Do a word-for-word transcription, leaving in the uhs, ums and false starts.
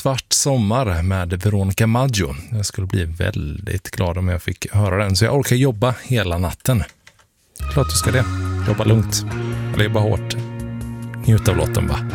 Svart sommar med Veronica Maggio. Jag skulle bli väldigt glad om jag fick höra den, så jag orkar jobba hela natten. Klart du ska det. Jobba lugnt. Eller jobba hårt. Njut av låten, va?